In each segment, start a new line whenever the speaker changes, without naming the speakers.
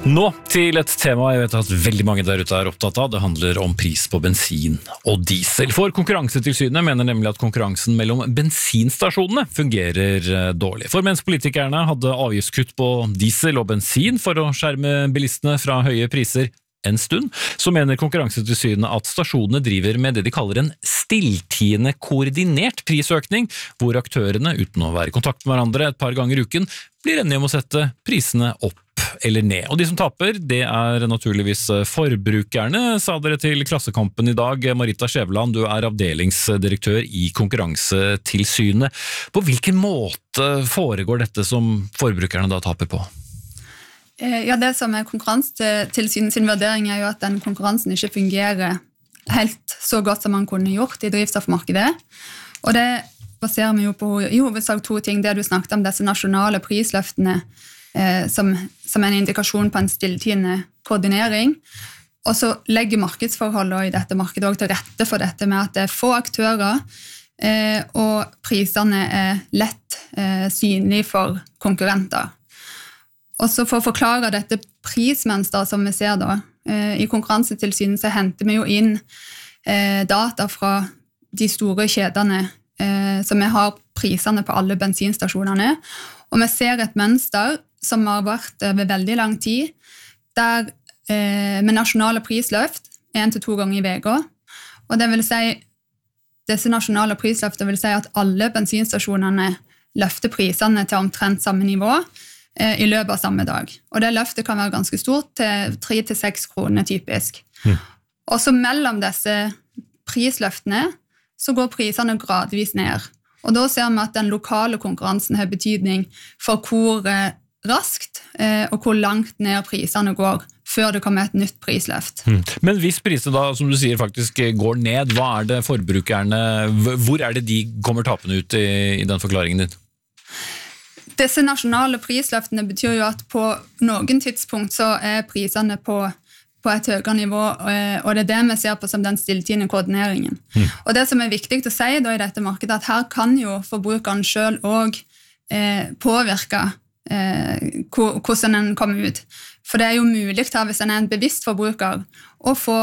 Nå til et tema jeg vet at veldig mange der ute opptatt av. Det handler om pris på bensin og diesel. For Konkurransetilsynet mener nemlig at konkurransen mellom bensinstasjonene fungerer dårlig. For mens politikerne hadde avgiftskutt på diesel og bensin for å skjerme bilistene fra høye priser en stund, så mener Konkurransetilsynet at stasjonene driver med det de kaller en stilltiende koordinert prisøkning, hvor aktørene, uten å være i kontakt med hverandre et par ganger i uken, blir enige om å sette prisene opp eller ned. Og de som taper, det er naturligvis forbrukerne, sa dere til Klassekampen i dag. Marita Skjæveland, du er avdelingsdirektør i Konkurransetilsynet. På hvilken måte foregår dette som forbrukerne da taper på?
Ja, det som er Konkurransetilsynet sin vurdering er jo at den konkurransen ikke fungerer helt så godt som man kunne gjort i drivstoffmarkedet. Og det baserer vi jo på i hovedsak to ting. Det du snakket om, disse nasjonale prisløftene, som en indikasjon på en stilltiende koordinering. Og så legger markedsforholdet i dette markedet også til rette for dette med at det er få aktører, og prisene er lett synlige for konkurrenter. Og så for å forklare dette prismønster som vi ser da, i Konkurransetilsynet så henter vi jo inn data fra de store kjedene, så vi har prisene på alle bensinstasjonene, og vi ser et mønster som har vært over veldig lang tid, der med nasjonale prisløft 1 til 2 ganger i veka, og det vil si, disse nasjonale prisløfter vil si at alle bensinstasjonene løfter prisene til omtrent samme nivå i løpet av samme dag. Og det løftet kan være ganske stort, til 3 til 6 kroner typisk. Og så mellom disse prisløftene så går prisene gradvis ned. Og da ser vi at den lokale konkurransen har betydning for hvor raskt og hvor langt ned prisene går før det kommer et nytt prisløft.
Men hvis prisene da, som du sier, faktisk går ned, hva er det forbrukerne, hvor er det de kommer tapende ut i den forklaringen din?
Disse nasjonale prisløftene betyr jo at på noen tidspunkt så er prisene på et høyere nivå, og det er det vi ser på som den stilltiende koordineringen. Og det som er viktig å si da i dette markedet, at her kan jo forbrukeren selv også påvirke hvordan den kommer ut. For det er jo mulig her, hvis en er en bevisst forbruker, å få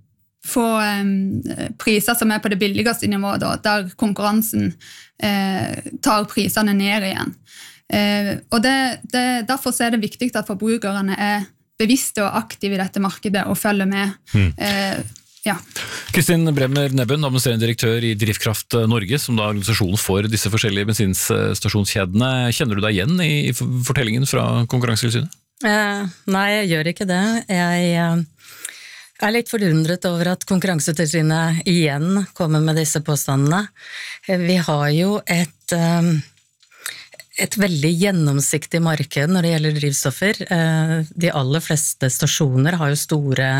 priser som er på det billigste nivået, da, der konkurransen tar prisene ned igjen. Og derfor er det viktig at forbrukerne er bevisste og aktive i dette markedet og følger med.
Kristin Bremmer Nebben, administrerende direktør i Drivkraft Norge, som da er organisasjonen for disse forskjellige bensinstasjonskjedene. Kjenner du deg igjen i fortellingen fra Konkurransetilsynet?
Nei, jeg gjør ikke det. Jeg er litt forundret over at Konkurransetilsynet igjen kommer med disse påstandene. Vi har jo et veldig gjennomsiktig marked når det gjelder drivstoffer. De aller fleste stasjoner har jo store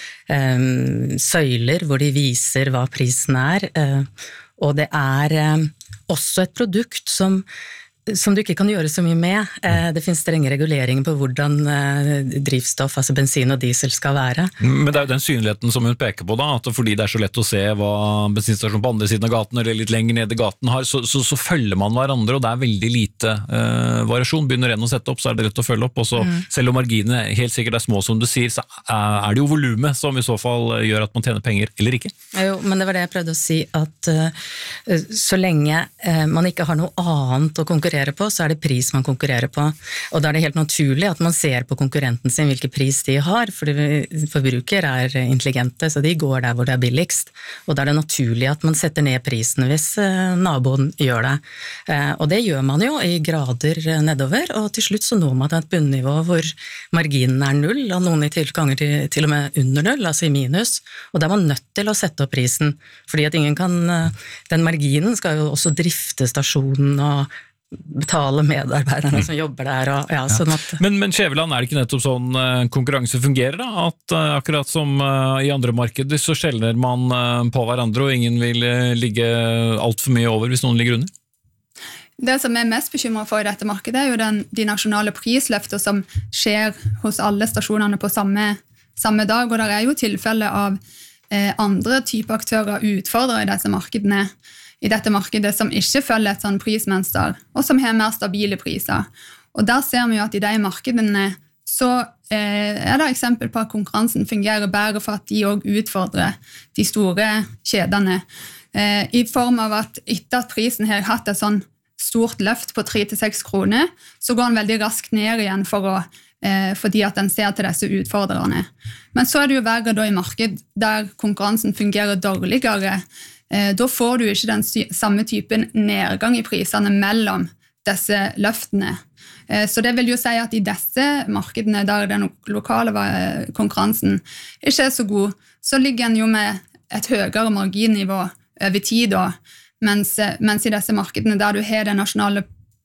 søyler hvor de viser hva prisen er, og det er også et produkt som du ikke kan gjøre så mye med. Det finnes strenge reguleringer på hvordan drivstoff, altså bensin og diesel skal være.
Men det er jo den synligheten som hun peker på da, at fordi det er så lett å se hva bensinstasjonen på andre siden av gaten eller litt lenger ned i gaten har, så følger man hverandre, og det er veldig lite variasjon. Begynner en å sette opp, så er det lett å følge opp, og så selv om marginene helt sikkert er små som du sier, så er det jo volumet som i så fall gjør at man tjener penger, eller ikke?
Jo, men det var det jeg prøvde å si, at så lenge man ikke har noe annet å konkurrere på, så er det pris man konkurrerer på. Og da er det helt naturlig at man ser på konkurrenten sin hvilken pris de har, fordi forbruker er intelligente, så de går der hvor det er billigst. Og da er det naturlig at man setter ned prisen hvis naboen gjør det. Og det gjør man jo i grader nedover, og til slutt så når man et bunnivå hvor marginen er 0, og noen i ganger til og med under 0, altså i minus. Og da er man nødt til å sette opp prisen, fordi at ingen kan, den marginen skal jo også drifte stasjonen og betale medarbeiderne som jobber der. Og, sånn at
men Skjæveland, er det ikke nettopp sånn konkurranse fungerer da? At akkurat som i andre markeder så skjelner man på hverandre, og ingen vil ligge alt for mye over hvis noen ligger under?
Det som jeg er mest bekymret for i dette markedet er jo de nasjonale prisløfter som skjer hos alle stasjonene på samme dag, og det er jo tilfelle av andre typer aktører utfordrer i dette markedet som ikke følger et sånn prismønster, og som har mer stabile priser. Og der ser vi jo at i de markedene så det eksempel på at konkurransen fungerer bedre for at de også utfordrer de store kjedene, i form av at etter at prisen har hatt et sånn stort løft på 3-6 kroner, så går den veldig raskt ned igjen fordi at den ser til disse utfordrerne. Men så det jo verre da i marked der konkurransen fungerer dårligere. Da får du ikke den samme typen nedgang i prisene mellom disse løftene. Så det vil jo si at i disse markedene der den lokale konkurransen ikke så god, så ligger den jo med et høyere marginnivå over tid da, mens i disse markedene der du har nasjonale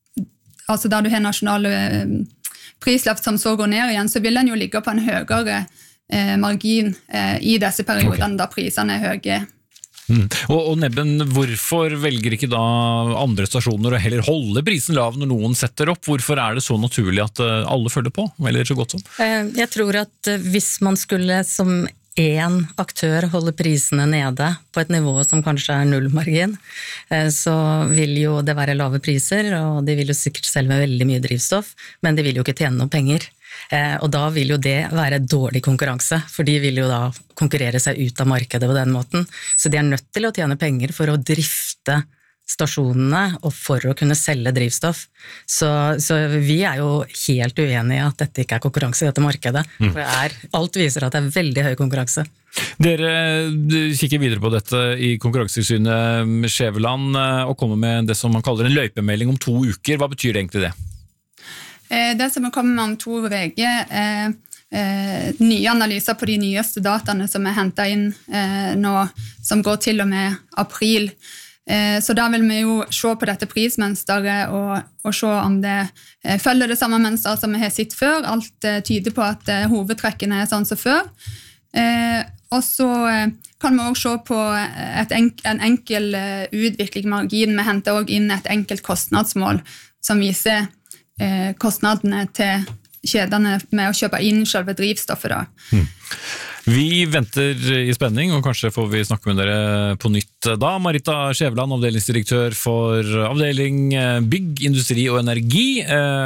prisløft som så går ned igjen, så vil den jo ligge på en høyere margin i disse periodene da prisene høye.
Og Nebben, hvorfor velger ikke da andre stasjoner å heller holde prisen lav når noen setter opp? Hvorfor det så naturlig at alle følger på, eller så godt som?
Jeg tror at hvis man skulle som en aktør holde prisene nede på et nivå som kanskje nullmargin, så vil jo det være lave priser, og de vil jo sikkert selge veldig mye drivstoff, men de vil jo ikke tjene noen penger. Og da vil jo det være dårlig konkurranse, for de vil jo da konkurrere seg ut av markedet på den måten. Så de nødt til å tjene penger for å drifte stasjonene og for å kunne selge drivstoff. Så vi jo helt uenige i at dette ikke konkurranse i dette markedet. For alt viser at det veldig høy konkurranse.
Dere kikker videre på dette i Konkurransetilsynet Skjæveland og kommer med det som man kaller en løypemelding om 2 uker. Hva betyr det egentlig det?
Det som kommer med om 2 uker nye analyser på de nyeste dataene som hentet inn nå, som går til og med april. Så da vil vi jo se på dette prismønsteret og se om det følger det samme mønsteret som vi har sett før. Alt tyder på at hovedtrekkene sånn som før. Og så kan vi også se på en enkel utvikling margin. Vi henter også inn et enkelt kostnadsmål som viser kostnadene til kjedene med å kjøpe inn selve drivstoffet da.
Vi venter i spenning, og kanskje får vi snakke med dere på nytt da. Marita Skjæveland, avdelingsdirektør for avdeling Bygg, Industri og Energi,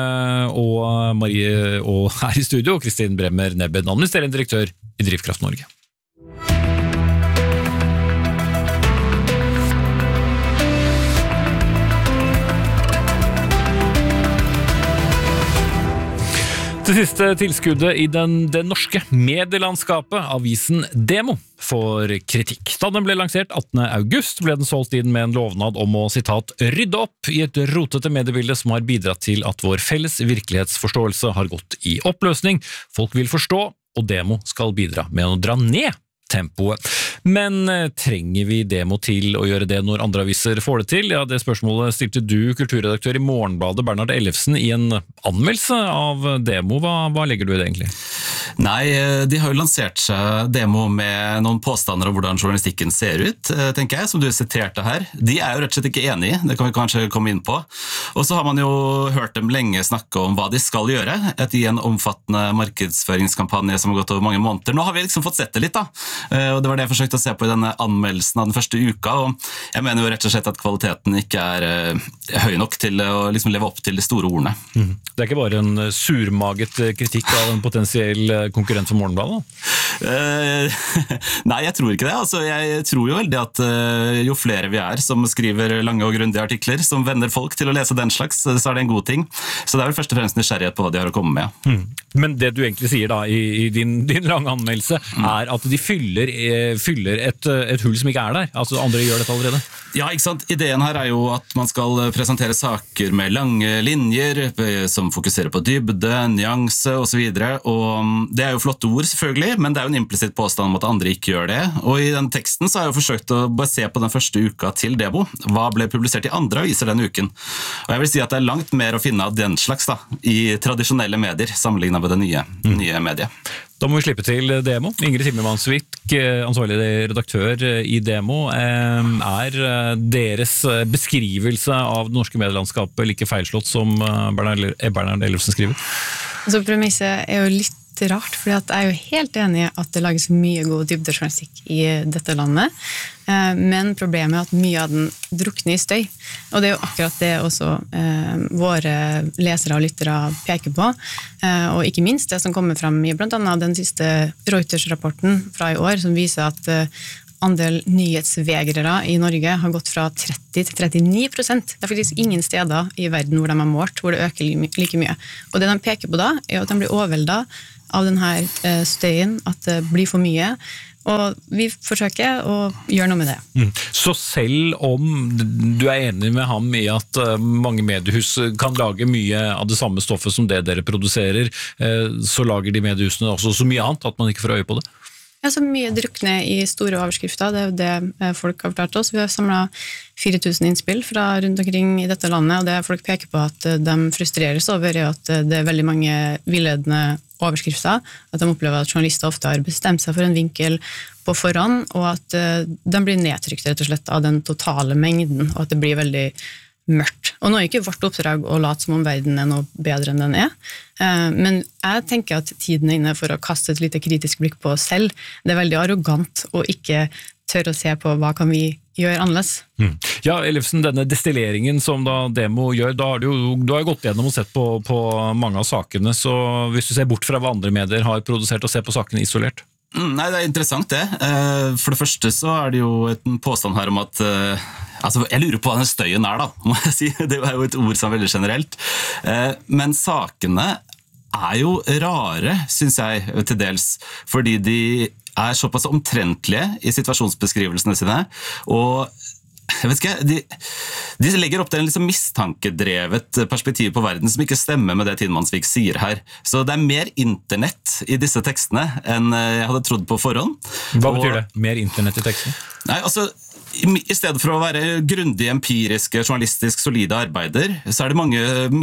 og her i studio, Kristin Bremmer Nebben, administrerende direktør i Drivkraft Norge. Det siste tilskuddet i det norske medielandskapet, avisen Demo, får kritikk. Da den ble lansert 18. august, ble den solgt inn med en lovnad om å, citat, rydde opp i et rotete mediebilde som har bidratt til at vår felles virkelighetsforståelse har gått i oppløsning. Folk vil forstå, og Demo skal bidra med å dra ned tempoet. Men trenger vi Demo til å gjøre det når andre aviser får det til? Ja, det spørsmålet stilte du, kulturredaktør i Morgenbladet, Bernhard Ellefsen, i en anmeldelse av Demo. Hva legger du i det egentlig?
Nei, de har jo lansert seg Demo med noen påstander om hvordan journalistikken ser ut, tenker jeg, som du siterte her. De jo rett og slett ikke enige, det kan vi kanskje komme inn på. Og så har man jo hørt dem lenge snakke om hva de skal gjøre, etter en omfattende markedsføringskampanje som har gått over mange måneder. Nå har vi liksom fått sett det litt da, og det var det jeg forsøkte å se på i denne anmeldelsen av den første uka, og jeg mener jo rett og slett at kvaliteten ikke høy nok til å liksom leve opp til de store ordene.
Det ikke bare en surmaget kritikk av en potensiell konkurrent for Morgenbladet?
Nei, jeg tror ikke det. Altså, jeg tror jo veldig at jo flere vi som skriver lange og grundige artikler, som vender folk til å lese den slags, så det en god ting. Så det vel først og fremst nysgjerrighet på hva de har å komme med.
Men det du egentlig sier da i din lange anmeldelse, at de fyller et hull som ikke der. Altså andre gjør dette allerede.
Ja, ikke sant? Ideen her jo at man skal presentere saker med lange linjer, som fokuserer på dybde, nyanse og så videre, og det jo flotte ord selvfølgelig, men det jo en implisitt påstand om at andre ikke gjør det, og i den teksten så har jeg jo forsøkt å bare se på den første uka til Demo. Hva ble publisert i andre aviser denne uken? Og jeg vil si at det langt mer å finne av den slags da, i tradisjonelle medier, sammenlignet med det nye mediet.
Da må vi slippe til Demo. Ingrid Simmermannsvik, ansvarlig redaktør i Demo. Deres beskrivelse av det norske medielandskapet like feilslått som Bernhard Ellefsen skriver?
Altså, premisset jo litt litt rart, for jeg er jo helt enig i at det lages mye god dybdejournalistikk i dette landet, men problemet at mye av den drukner i støy. Og det jo akkurat det også våre lesere og lyttere peker på, og ikke minst det som kommer frem i blant annet den siste Reuters-rapporten fra i år, som viser at andel nyhetsvegrere i Norge har gått fra 30 til 39%. Det faktisk ingen steder i verden hvor de har målt, hvor det øker like mye. Og det de peker på da, at de blir overveldet av denne støyen, at det blir for mye, og vi forsøker å gjøre noe med det.
Så selv om du enig med ham i at mange mediehus kan lage mye av det samme stoffet som det dere produserer, så lager de mediehusene også så mye annet at man ikke får øye på det?
Ja, så mye drukner i store overskrifter, det jo det folk har fortalt oss. Vi har samlet 4000 innspill fra rundt omkring i dette landet, og det folk peker på at de frustreres over at det veldig mange villedende overskrifter, at de opplever at journalister ofte har bestemt seg for en vinkel på forhånd, og at de blir nedtrykt rett og slett av den totale mengden, og at det blir veldig mørkt. Og nå ikke vårt oppdrag å late som om verden noe bedre enn den men jeg tenker at tiden inne for å kaste et lite kritisk blikk på oss selv. Det veldig arrogant å ikke tørre å se på hva kan vi gjøre annerledes.
Ja, Ellefsen, denne destilleringen som da Demo gjør, da har du har gått gjennom og sett på mange av sakene, så hvis du ser bort fra hva andre medier har produsert og ser på sakene isolert?
Nei, det interessant det. For det første så det jo en påstand her om at jeg lurer på hva den støyen da, må jeg si. Det jo et ord som veldig generelt. Men sakene jo rare, synes jeg, til dels, fordi de såpass omtrentlige i situasjonsbeskrivelsene sine, og jeg vet ikke, de legger opp til en liksom mistankedrevet perspektiv på verden som ikke stemmer med det Tinnmannsvik sier her. Så det mer internett i disse tekstene enn jeg hadde trodd på forhånd.
Hva betyr det? Mer internett i teksten?
Nei, altså, i stedet for å være grundig, empiriske, journalistisk solide arbeider, så det mange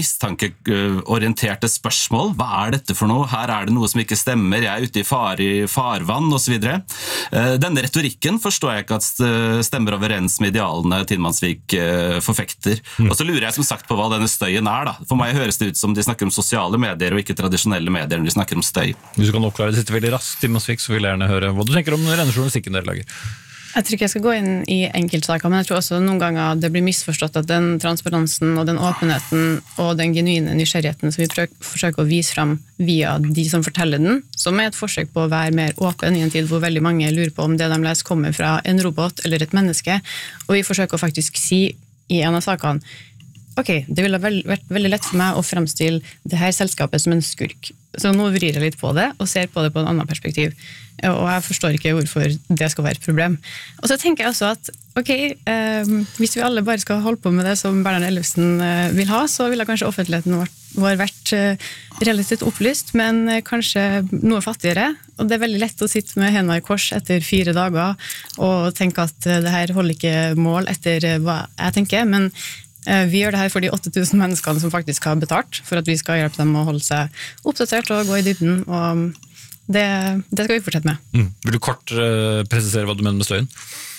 mistankeorienterte spørsmål. Hva dette for noe? Her det noe som ikke stemmer, jeg ute i farvann, og så videre. Denne retorikken forstår jeg ikke at stemmer overens med idealene Tinnmannsvik forfekter. Og så lurer jeg som sagt på hva denne støyen da. For meg høres det ut som de snakker om sosiale medier og ikke tradisjonelle medier når de snakker om støy.
Hvis du kan oppklare dette veldig raskt, Tinnmannsvik, så vil jeg gjerne høre hva du tenker om denne journalistikken dere lager.
Jeg tror ikke jeg skal gå inn i enkeltsaker, men jeg tror også noen ganger det blir misforstått at den transparensen og den åpenheten og den genuine nysgjerrigheten som vi forsøker å vise frem via de som forteller den, som et forsøk på å være mer åpen i en tid hvor veldig mange lurer på om det de leser kommer fra en robot eller et menneske, og vi forsøker å faktisk si i en av sakene, ok, det ville vært veldig lett for meg å fremstille det her selskapet som en skurk. Så nå vrir jeg litt på det, og ser på det på en annen perspektiv. Og jeg forstår ikke hvorfor det skal være et problem. Og så tenker jeg også at, ok, hvis vi alle bare skal holde på med det som Bernhard Ellefsen vil ha, så ville kanskje offentligheten vår vært relativt opplyst, men kanskje noe fattigere. Og det veldig lett å sitte med hendene i kors etter 4 dager, og tenke at det her holder ikke mål etter hva jeg tenker, men vi gjør det her for de 8000 menneskene som faktisk har betalt, for at vi skal hjelpe dem å holde seg oppdatert og gå i dybden, og det skal vi fortsette med.
Vil du kort presisere hva du mener med støyen?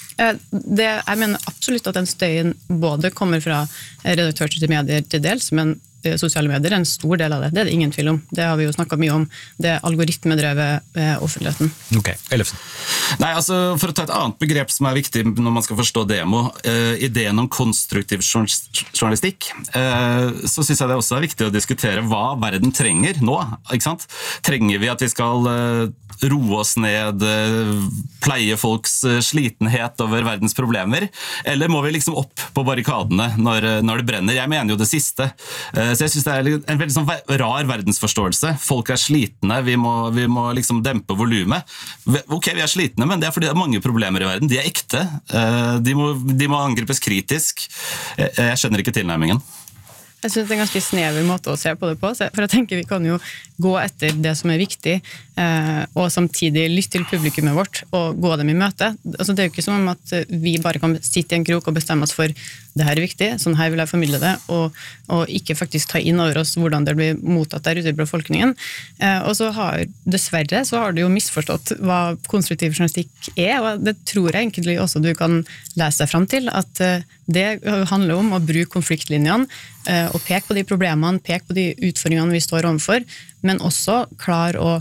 Jeg mener absolutt at den støyen både kommer fra redaktørstyrte medier til dels, men sosiale medier en stor del av det. Det det ingen tvil om. Det har vi jo snakket mye om. Det algoritmedrevet offentligheten.
Ok, Ellefsen.
Nei, altså for å ta et annet begrep som viktig når man skal forstå Demo, ideen om konstruktiv journalistikk, så synes jeg det også viktig å diskutere hva verden trenger nå, ikke sant? Trenger vi at vi skal roe oss ned, pleie folks slitenhet over verdens problemer, eller må vi liksom opp på barrikadene når det brenner? Jeg mener jo det siste. Så jeg synes det en veldig sånn rar verdensforståelse. Folk slitne, vi må liksom dempe volumet. Ok, vi slitne, men det fordi det mange problemer i verden. De ekte. De må angripes kritisk. Jeg skjønner ikke tilnærmingen.
Jeg synes det en ganske snever måte å se på det på, for jeg tenker vi kan jo gå etter det som viktig, og samtidig lytte til publikummet vårt og gå dem i møte. Altså, det jo ikke som om at vi bare kan sitte i en krok og bestemme oss for det her viktig, sånn her vil jeg formidle det, og ikke faktisk ta inn over oss hvordan det blir mottatt der ute i befolkningen. Og så dessverre så har du jo misforstått hva konstruktiv journalistikk og det tror jeg egentlig også du kan lese deg frem til, at det handler om å bruke konfliktlinjene, og peke på de problemene, peke på de utfordringene vi står overfor, men også klare å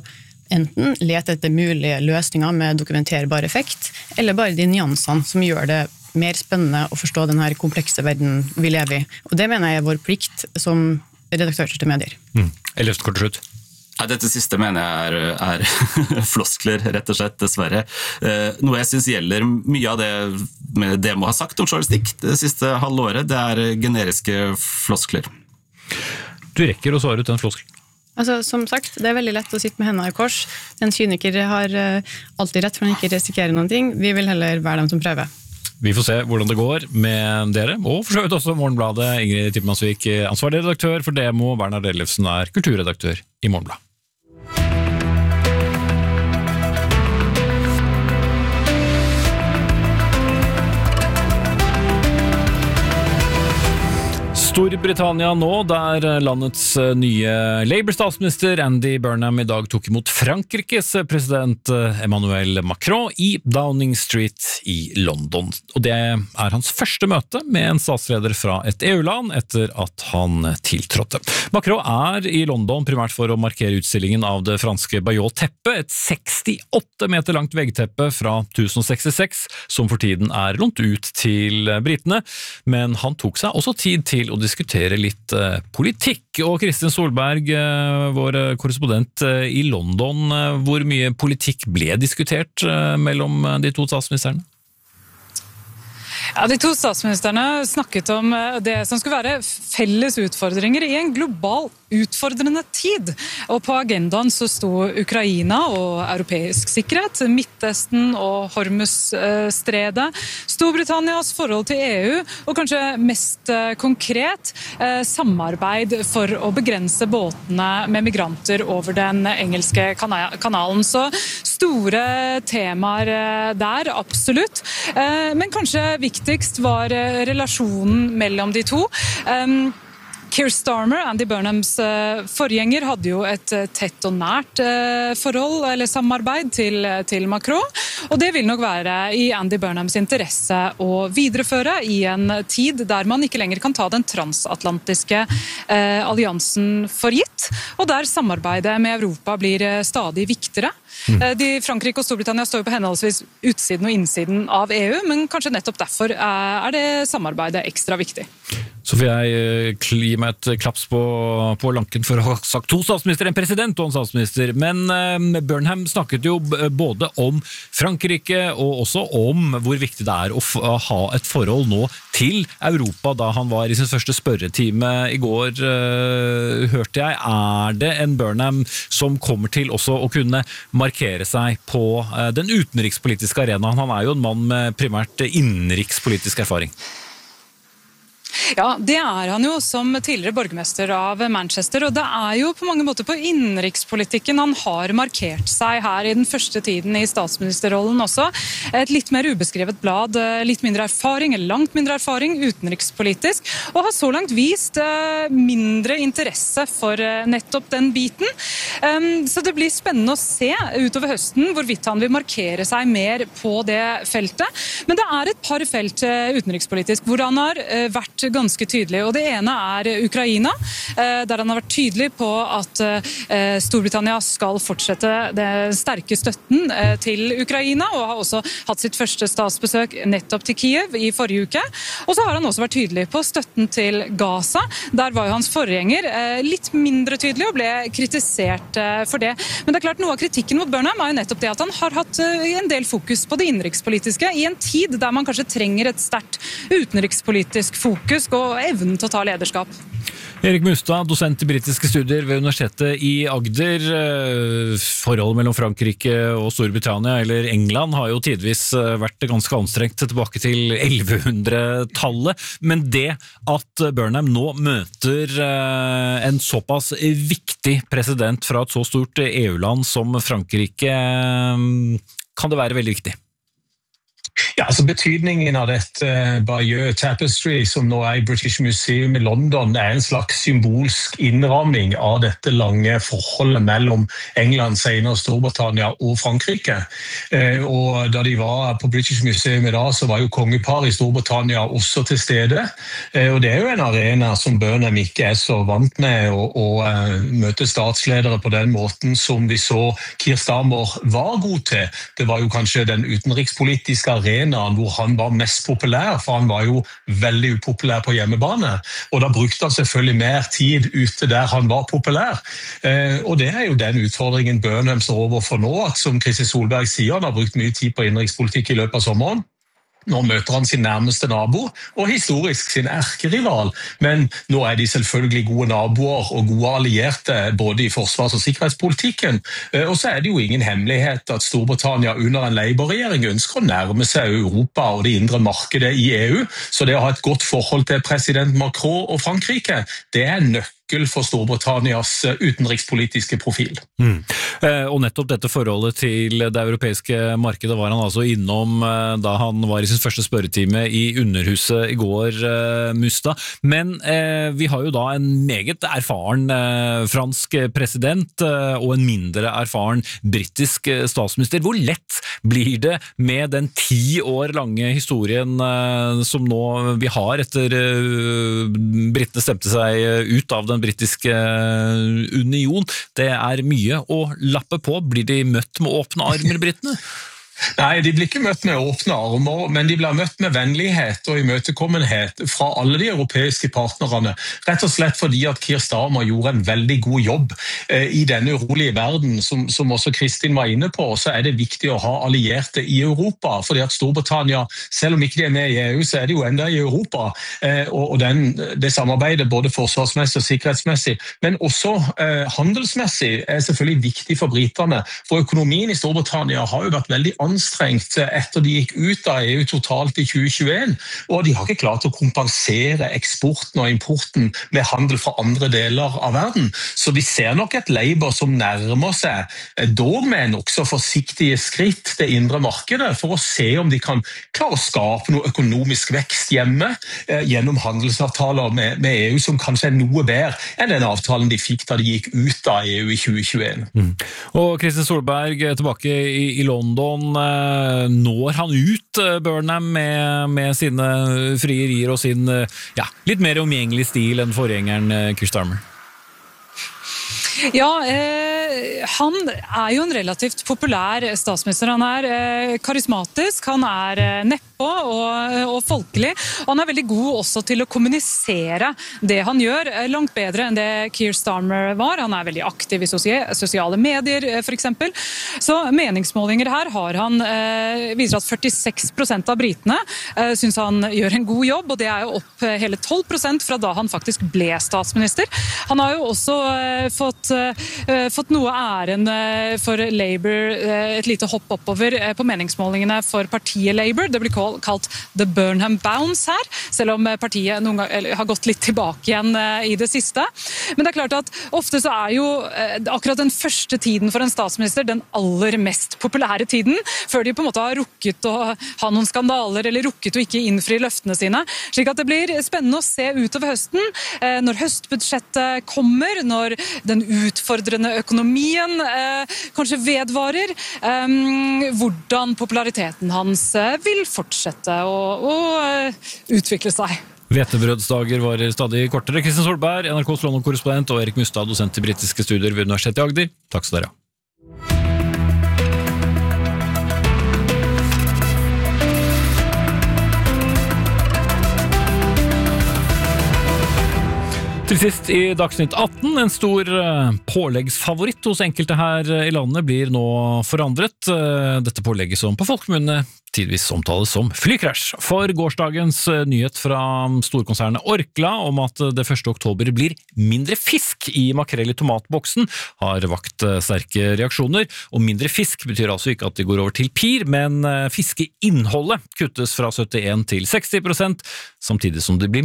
enten lete etter mulige løsninger med dokumenterbar effekt, eller bare de nyansene som gjør det mer spennende å forstå den her komplekse verden vi lever i. Og det mener jeg er vår plikt som redaktørstyrte medier.
Ellers kort til slutt.
Dette siste mener jeg er floskler, rett og slett, dessverre. Noe jeg synes gjelder mye av det Demo har sagt om journalistikk det siste halvåret, det er generiske floskler.
Du rekker å svare ut den floskelen.
Altså, som sagt, det er veldig lett å sitte med hendene i kors. En kyniker har alltid rett for han ikke risikerer noen ting. Vi vil heller være dem som prøver.
Vi får se hvordan det går med dere, og for så vidt også Morgenbladet. Ingrid Tippmannsvik, ansvarlig redaktør for Demo, Bernhard Ellefsen er kulturredaktør i Morgenbladet. Storbritannia nå, der landets nye Labour-statsminister Andy Burnham i dag tok imot Frankrikes president Emmanuel Macron i Downing Street i London. Og det er hans første møte med en statsleder fra et EU-land etter at han tiltrådte. Macron er i London primært for å markere utstillingen av det franske Bayeux-teppet, et 68 meter langt veggteppe fra 1066, som for tiden er lånt ut til britene, men han tok seg også tid til å diskutere litt politikk. Og Kristin Solberg, vår korrespondent i London, hvor mye politikk ble diskutert mellom de to statsministerne?
Ja, de to statsministerne snakket om det som skulle være felles utfordringer i en global utfordrende tid. Og på agendaen så sto Ukraina og europeisk sikkerhet, Midtøsten og Hormuz-stredet, Storbritannias forhold til EU, og kanskje mest konkret samarbeid for å begrense båtene med migranter over den engelske kanalen. Så store temaer der, absolutt. Men kanskje viktigst var relasjonen mellom de to. Keir Starmer, Andy Burnhams forgjenger, hadde jo et tett og nært forhold eller samarbeid til Macron, og det vil nok være i Andy Burnhams interesse å videreføre i en tid der man ikke lenger kan ta den transatlantiske alliansen for gitt, og der samarbeidet med Europa blir stadig viktigere. Frankrike og Storbritannia står jo på henholdsvis utsiden og innsiden av EU, men kanskje nettopp derfor er det samarbeidet ekstra viktig.
Så får jeg gi meg et klaps på lanken for å ha sagt to statsminister, en president og en statsminister. Men Burnham snakket jo både om Frankrike og også om hvor viktig det er å ha et forhold nå til Europa. Da han var i sin første spørretime i går, hørte jeg, er det en Burnham som kommer til også å kunne markere seg på den utenrikspolitiske arenaen? Han er jo en mann med primært innenrikspolitisk erfaring.
Ja, det er han jo som tidligere borgermester av Manchester, og det er jo på mange måter på innenrikspolitikken han har markert seg her i den første tiden i statsministerrollen også. Et litt mer ubeskrevet blad, litt mindre erfaring, eller langt mindre erfaring utenrikspolitisk, og har så langt vist mindre interesse for nettopp den biten. Så det blir spennende å se utover høsten hvorvidt han vil markere seg mer på det feltet. Men det er et par felt utenrikspolitisk hvor han har vært ganske tydelig, og det ene er Ukraina, der han har vært tydelig på at Storbritannia skal fortsette den sterke støtten til Ukraina, og har også hatt sitt første statsbesøk nettopp til Kiev i forrige uke. Og så har han også vært tydelig på støtten til Gaza. Der var jo hans forgjenger litt mindre tydelig og ble kritisert for det. Men det er klart, noe av kritikken mot Burnham er jo nettopp det at han har hatt en del fokus på det innenrikspolitiske i en tid der man kanskje trenger et sterkt utenrikspolitisk fokus og evnen til å ta lederskap.
Erik Mustad, dosent i britiske studier ved Universitetet i Agder. Forholdet mellom Frankrike og Storbritannia, eller England, har jo tidvis vært ganske anstrengt tilbake til 1100-tallet. Men det at Burnham nå møter en såpass viktig president fra et så stort EU-land som Frankrike, kan det være veldig viktig?
Ja, altså betydningen av dette Bayeux Tapestry, som nå I British Museum i London, en slags symbolsk innramming av dette lange forholdet mellom England, senere Storbritannia og Frankrike. Og da de var på British Museum i dag, så var jo kongepar i Storbritannia også til stede. Og det jo en arena som Burnham ikke så vant med å møte statsledere på den måten som vi så Keir Starmer var god til. Det var jo kanskje den utenrikspolitiske arenaen hvor han var mest populær, for han var jo veldig upopulær på hjemmebane, og da brukte han selvfølgelig mer tid ute der han var populær. Og det jo den utfordringen Burnham står overfor nå, at som Kristin Solberg sier, han har brukt mye tid på innenrikspolitikk i løpet av sommeren. Nå møter han sin nærmeste nabo, og historisk sin erkerival, men nå de selvfølgelig gode naboer og gode allierte, både i forsvars- og sikkerhetspolitikken. Og så det jo ingen hemmelighet at Storbritannia under en Labour-regjering ønsker å nærme seg Europa og det indre markedet i EU, så det å ha et godt forhold til president Macron og Frankrike, det nøkkel for Storbritannias utenrikspolitiske profil.
Og nettopp dette forholdet til det europeiske markedet var han altså innom da han var i sin første spørretime i Underhuset i går, Musta. Men vi har jo da en meget erfaren fransk president og en mindre erfaren britisk statsminister. Hvor lett blir det med den 10 år lange historien som nå vi har etter brittene stemte seg ut av den britiske union? Det mye å lappe på. Blir de møtt med åpne armer, brittene?
Nei, de blir ikke møtt med åpne armer, men de blir møtt med vennlighet og imøtekommenhet fra alle de europeiske partnerne, rett og slett fordi at Keir Starmer gjorde en veldig god jobb i denne urolige verden, som også Kristin var inne på. Så det viktig å ha allierte i Europa, fordi at Storbritannia, selv om ikke de med i EU, så det jo enda i Europa, og det samarbeidet både forsvarsmessig og sikkerhetsmessig, men også handelsmessig selvfølgelig viktig for briterne, for økonomien i Storbritannia har jo vært veldig anstrengt etter de gikk ut av EU totalt i 2021, og de har ikke klart å kompensere eksporten og importen med handel fra andre deler av verden. Så vi ser nok et Labour som nærmer seg, dog med en også forsiktige skritt, det indre markedet, for å se om de kan klare å skape noe økonomisk vekst hjemme gjennom handelsavtaler med EU, som kanskje noe bedre enn den avtalen de fikk da de gikk ut av EU i 2021.
Og Kristin Solberg tilbake i London. Når han ut Burnham med sine frierier og sin litt mer omgjengelig stil enn forgjengeren Keir Starmer?
Ja, han jo en relativt populær statsminister. Han karismatisk, han neppe og folkelig, og han veldig god også til å kommunisere det han gjør, langt bedre enn det Keir Starmer var. Han veldig aktiv i sosiale medier, for eksempel. Så meningsmålinger her har han viser at 46% av britene synes han gjør en god jobb, og det jo opp hele 12% fra da han faktisk ble statsminister. Han har jo også fått noe æren for Labour, et lite hopp oppover på meningsmålingene for partiet Labour. Det blir kalt The Burnham Bounce her, selv om partiet noen gang har gått litt tilbake igjen i det siste. Men det klart at ofte så jo akkurat den første tiden for en statsminister den aller mest populære tiden, før de på en måte har rukket å ha noen skandaler eller rukket å ikke innfri løftene sine. Slik at det blir spennende å se utover høsten, når høstbudsjettet kommer, når den utfordrende økonomien kanskje vedvarer, hvordan populariteten hans vil fortsette å utvikle seg.
Hvetebrødsdager varer stadig kortere. Kristin Solberg, NRKs London-korrespondent, og Erik Mustad, dosent i britiske studier ved Universitetet i Agder. Takk skal dere ha. Til sist i Dagsnytt 18, en stor påleggsfavoritt hos enkelte her i landet blir nå forandret. Dette pålegget som på folkemunne tidvis omtales som flykrasj. For gårsdagens nyhet fra storkonsernet Orkla om at det 1. oktober blir mindre fisk i makrell i tomatboksen har vakt sterke reaksjoner. Og mindre fisk betyr altså ikke at de går over til pir, men fiskeinnholdet kuttes fra 71% til 60%, samtidig som det blir mer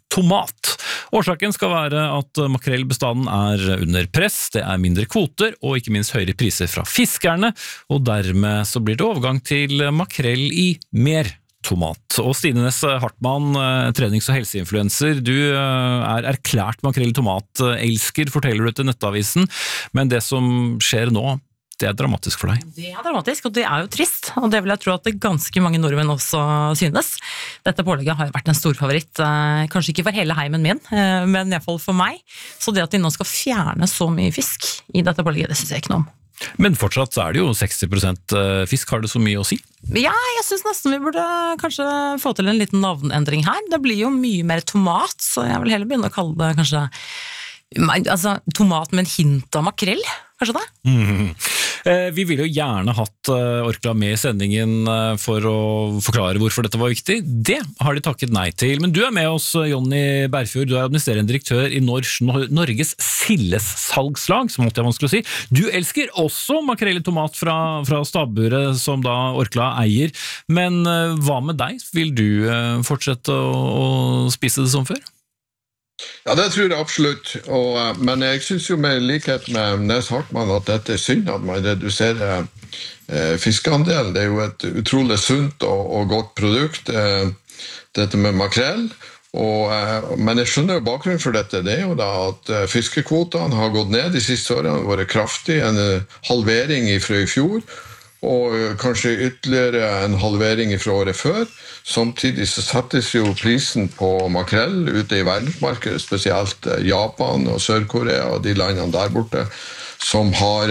tomat. Årsaken skal være at makrellbestanden under press, det mindre kvoter og ikke minst høyere priser fra fiskerne, og dermed så blir det overgang til makrell i mer tomat. Og Stine Næss Hartmann, trenings- og helseinfluencer, du erklært makrell i tomat-elsker, forteller du til Nettavisen, men det som skjer nå, det dramatisk for deg.
Det dramatisk, og det jo trist, og det vil jeg tro at ganske mange nordmenn også synes. Dette pålegget har jo vært en stor favoritt, kanskje ikke for hele heimen min, men i hvert fall for meg. Så det at de nå skal fjerne så mye fisk i dette pålegget, det synes jeg ikke noe om.
Men fortsatt så det jo 60% fisk, har det så mye å si?
Ja, jeg synes nesten vi burde kanskje få til en liten navnendring her. Det blir jo mye mer tomat, så jeg vil heller begynne å kalle det kanskje tomat med en hint av makrell, kanskje det?
Vi ville jo gjerne hatt Orkla med i sendingen for å forklare hvorfor dette var viktig. Det har de takket nei til. Men du med oss, Jonny Bergfjord. Du administrerende direktør i Norges Sildessalgslag, som måtte jeg vanskelig å si. Du elsker også makrell i tomat fra stabburet som da Orkla eier. Men hva med deg? Vil du fortsette å spise det som før?
Ja, det tror jeg absolutt, men jeg synes jo med likhet med Næss Hartmann at dette synd at man reduserer fiskeandelen. Det jo et utrolig sunt og godt produkt, dette med makrell. Men jeg skjønner jo bakgrunnen for dette, det jo da at fiskekvotene har gått ned de siste årene, vært kraftig, en halvering fra i fjor, og kanskje ytterligere en halvering fra året før. Samtidig så settes jo prisen på makrell ute i verdensmarkedet, spesielt Japan og Sør-Korea og de landene der borte, som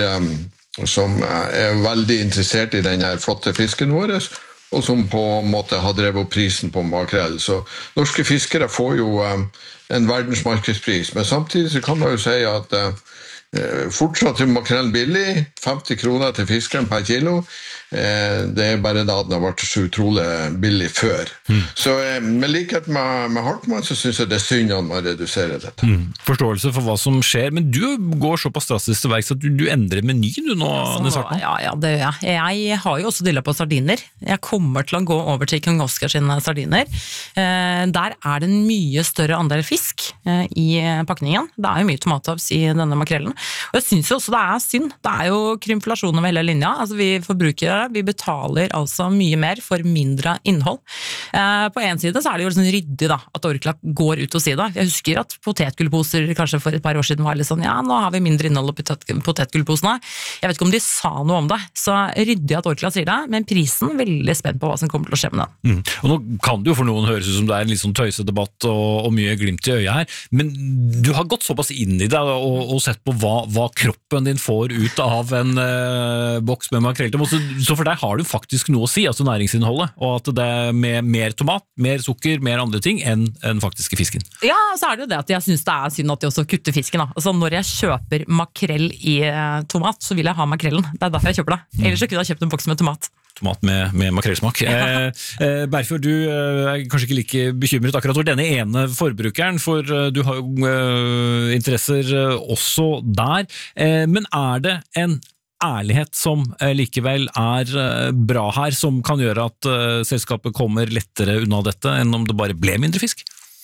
veldig interessert i denne flotte fisken vår, og som på en måte har drevet opp prisen på makrell. Så norske fiskere får jo en verdensmarkedspris, men samtidig så kan man jo si at fortsatt er makrell billig, 50 kroner til fiskeren per kilo. Det bare da den har vært så utrolig billig før. Så med likhet med Hartmann så synes jeg det synd at man reduserer dette.
Forståelse for hva som skjer, men du går såpass drastisk til verks at du endrer meny du nå, Næss Hartmann?
Ja, det gjør jeg. Jeg har jo også dilla på sardiner. Jeg kommer til å gå over til Kong Oscar sine sardiner. Der det en mye større andel fisk i pakningen. Det jo mye tomathavs i denne makrellen. Og jeg synes jo også det synd. Det jo krymflasjon over hele linja. Altså vi forbrukere, vi betaler altså mye mer for mindre innhold. På en side så det jo liksom ryddig da, at Orkla går ut og sier det. Jeg husker at potetgullposer kanskje for et par år siden var litt sånn, ja, nå har vi mindre innhold i potetgullposene. Jeg vet ikke om de sa noe om det, så ryddig at Orkla sier det, men prisen veldig spent på hva som kommer til å skje med den.
Og nå kan det jo for noen høres ut som det en litt sånn tøysedebatt og mye glimt i øyet her, men du har gått såpass inn i det og sett på hva kroppen din får ut av en boks med makrell. Så for deg har du faktisk noe å si, altså næringsinnholdet, og at det med mer tomat, mer sukker, mer andre ting enn faktiske fisken.
Ja, så det jo det at jeg synes det synd at de også kutter fisken. Da. Altså når jeg kjøper makrell i tomat, så vil jeg ha makrellen. Det derfor jeg kjøper det. Ellers så kunne jeg kjøpt en boks med tomat.
Tomat med makrellsmak. Bergfjord, du kanskje ikke like bekymret akkurat for denne ene forbrukeren, for du har jo interesser også der. Men det en ærlighet som likevel bra her, som kan gjøre at selskapet kommer lettere unna dette enn om det bare ble mindre fisk?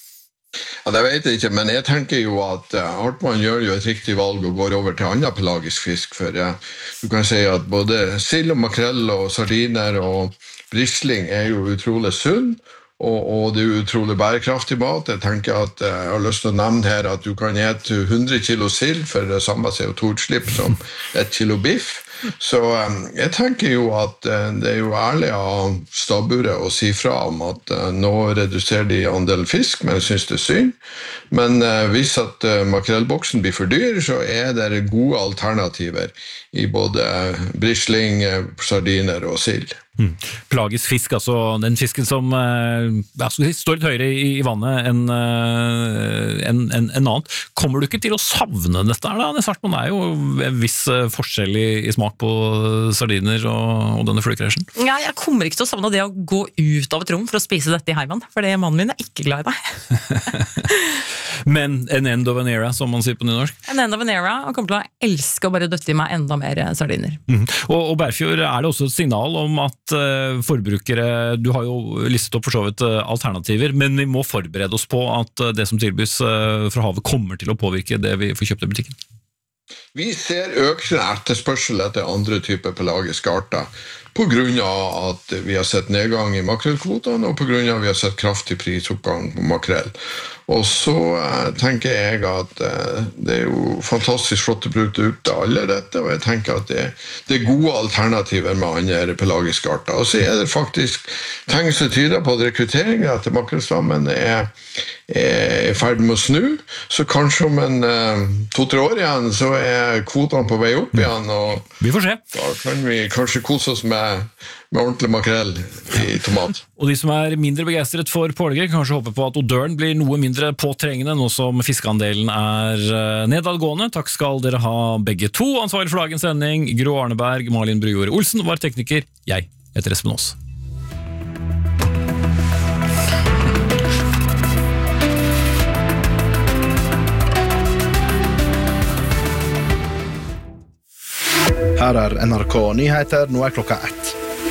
Ja, det vet jeg ikke, men jeg tenker jo at Hartmann gjør jo et riktig valg og går over til annen pelagisk fisk, for du kan si at både sild og makrell og sardiner og brisling jo utrolig sunn, og det jo utrolig bærekraftig mat. Jeg tenker at jeg har lyst til å nevne her at du kan ete 100 kilo sild for det samme CO2-utslipp som 1 kilo biff. Så jeg tenker jo at det jo ærlig av stabburet å si fra om at nå reduserer de andelen fisk, men jeg synes det synd. Men hvis at makrellboksen blir for dyr, så det gode alternativer i både brisling, sardiner og sild.
Pelagisk fisk, altså den fisken som står litt høyere i vannet enn annet. Kommer du ikke til å savne dette her da? Næss Hartmann jo en viss forskjell i smak på sardiner og denne flykrasjen.
Ja, jeg kommer ikke til å savne det å gå ut av et rom for å spise dette i heimen, for mannen min ikke glad i det.
Men an end of an era, som man sier på nynorsk.
An end of an era, og kommer til å elske å bare døtte i meg enda mer sardiner.
Og Bergfjord, det også et signal om at at forbrukere, du har jo listet opp for så vidt alternativer, men vi må forberede oss på at det som tilbys fra havet kommer til å påvirke det vi får kjøpt i butikken.
Vi ser økende etterspørsel etter andre typer pelagiske arter på grunn av at vi har sett nedgang i makrellkvotene og på grunn av at vi har sett kraftig prisoppgang på makrell. Og så tenker jeg at det er jo fantastisk flott å bruke ut alle dette, og jeg tenker at det er gode alternativer med andre pelagiske arter. Og så er det faktisk tegn som tyder på at rekrutteringen etter makrellstammen er i ferd med å snu, så kanskje om 2-3 år igjen så er kvotene på vei opp igjen, og
vi får se.
Da kan vi kanskje kose oss med ordentlig makrell i tomat.
Og de som er mindre begeistret for pålegget kan kanskje håpe på at odøren blir noe mindre påtrengende nå som fiskeandelen er nedadgående. Takk skal dere ha begge to. Ansvarlig for dagens sending, Gro Arneberg, Malin Brujord Olsen var tekniker. Jeg heter Espen Aas.
Her er NRK Nyheter, nå er klokka 1.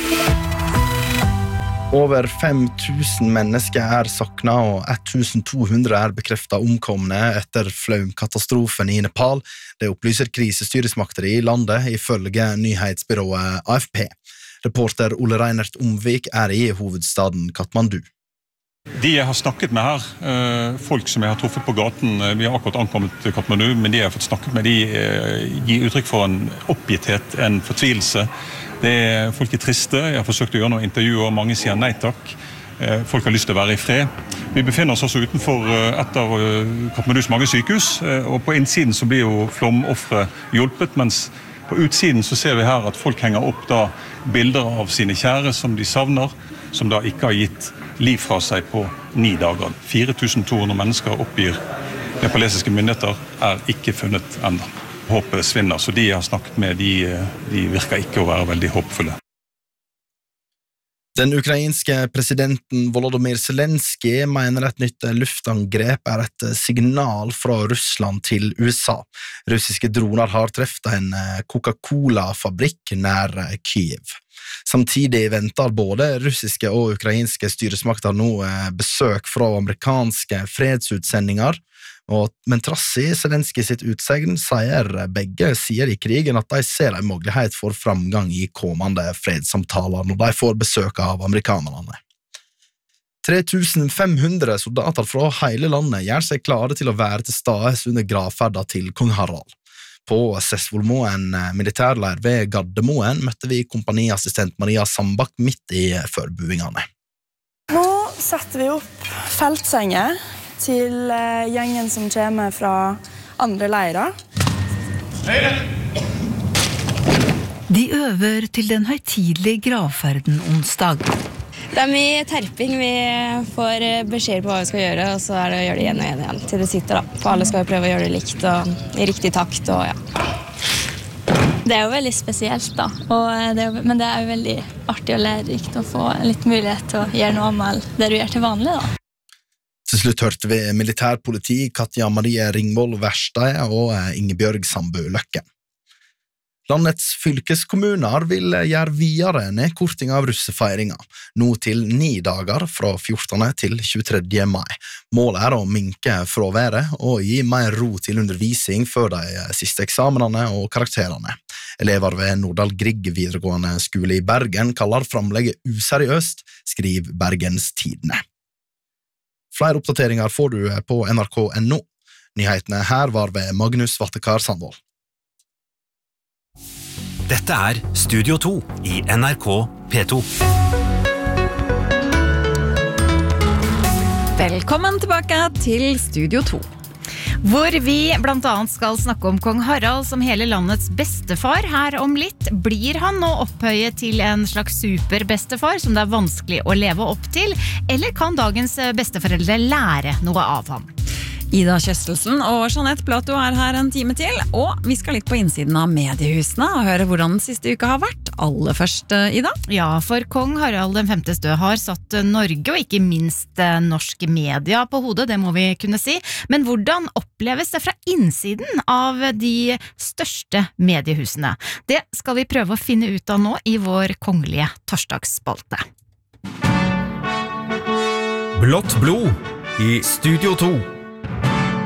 Over 5000 mennesker er sakna og 1200 er bekreftet omkomne etter flaumkatastrofen i Nepal. Det opplyser krisestyresmakter i landet ifølge nyhetsbyrået AFP. Reporter Ole Reinert Omvik er i hovedstaden Kathmandu.
De jeg har snakket med her, folk som jeg har truffet på gaten, vi har akkurat ankommet til Kathmandu, men de jeg har fått snakket med, de gir uttrykk for en oppgitthet, en fortvilelse. Folk er triste, jeg har forsøkt å gjøre noen intervjuer, mange sier nei takk. Folk har lyst til å være i fred. Vi befinner oss også utenfor et av Kathmandus mange sykehus, og på innsiden så blir jo flomoffere hjulpet, mens på utsiden så ser vi her at folk henger opp da bilder av sine kjære som de savner, som da ikke har gitt liv fra seg på 9 dager. 4200 mennesker oppgir nepalesiske myndigheter er ikke funnet enda. Håpet svinner, så de jeg har snakket med, de virker ikke å være veldig håpfulle.
Den ukrainske presidenten Volodymyr Zelensky mener et nytt luftangrep er et signal fra Russland til USA. Russiske droner har treffet en Coca-Cola-fabrikk nær Kyiv. Samtidig venter både russiske og ukrainske styresmakter nå besøk fra amerikanske fredsutsendinger, men trass i Zelensky sitt utsegn sier begge sider i krigen at de ser en mulighet for framgang i kommende fredssamtaler når de får besøk av amerikanerne. 3500 soldater fra hele landet gjør seg klare til å være til stede under gravferda til kong Harald. På Sessvollmoen militærleir ved Gardermoen møtte vi kompaniassistent Maria Sambakk midt i forberedelsene.
Nå setter vi opp feltsenger til gjengen som kommer fra andre leirer.
De øver til den høytidelige gravferden onsdag.
Det er mye terping. Vi får beskjed på hva vi skal gjøre, og så er det å gjøre det igjen og igjen til det sitter da. For alle skal jo prøve å gjøre det likt og i riktig takt og ja. Det er jo veldig spesielt da, men det er jo veldig artig og lærerikt å få litt mulighet til å gjøre noe annet det du gjør til vanlig da.
Til slutt hørte vi militærpoliti Katja Marie Ringvold Verstad og Ingebjørg Sambø Løkken. Landets fylkeskommuner vil gjøre videre nedkorting av russefeiringa, nå til 9 dager fra 14. til 23. mai. Målet er å minke fraværet og gi mer ro til undervisning før de siste eksamenene og karakterene. Elever ved Nordahl Grieg videregående skole i Bergen kaller framlegget useriøst, skriver Bergens Tidende. Flere oppdateringer får du på nrk.no. Nyhetene her var ved Magnus Vattekar Sandvold.
Dette er Studio 2 i NRK P2.
Velkommen tilbake til Studio 2, hvor vi blant annet skal snakke om kong Harald som hele landets bestefar. Her om litt blir han nå opphøyet til en slags superbestefar som det er vanskelig å leve opp til, eller kan dagens besteforeldre lære noe av ham?
Ida Kjøstelsen og Jeanette Plato her en time til, og vi skal litt på innsiden av mediehusene og høre hvordan den siste uka har vært. Aller først, Ida?
Ja, for kong Harald den 5. død har satt Norge og ikke minst norske media på hodet, det må vi kunne si. Men hvordan oppleves det fra innsiden av de største mediehusene? Det skal vi prøve å finne ut av nå i vår kongelige torsdagsspalte.
Blått blod i Studio 2.